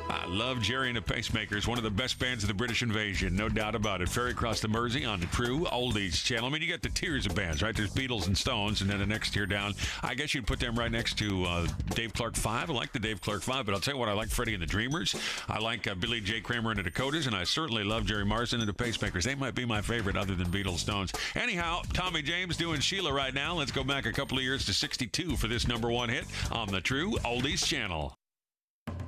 I love Jerry and the Pacemakers, one of the best bands of the British Invasion, no doubt about it. Ferry Across the Mersey on the True Oldies channel. I mean, you got the tiers of bands, right? There's Beatles and Stones, and then the next tier down. I guess you'd put them right next to Dave Clark 5. I like the Dave Clark 5, but I'll tell you what, I like Freddie and the Dreamers. I like Billy J. Kramer and the Dakotas, and I certainly love Jerry Marsden and the Pacemakers. They might be my favorite other than Beatles, Stones. Anyhow, Tommy James doing Sheila right now. Let's go back a couple of years to 62 for this number one hit on the True Oldies channel.